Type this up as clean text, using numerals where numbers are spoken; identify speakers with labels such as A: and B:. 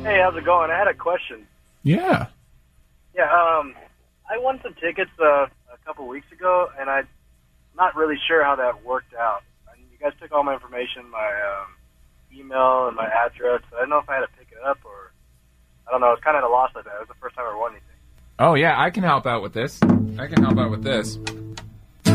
A: Hey, how's it going? I had a question.
B: Yeah.
A: Yeah, I won some tickets a couple weeks ago, and I'm not really sure how that worked out. And you guys took all my information, my email and my address. I don't know if I had to pick it up or I don't know. I was kind of at a loss like that. It was the first time I won anything.
B: Oh, yeah, I can help out with this.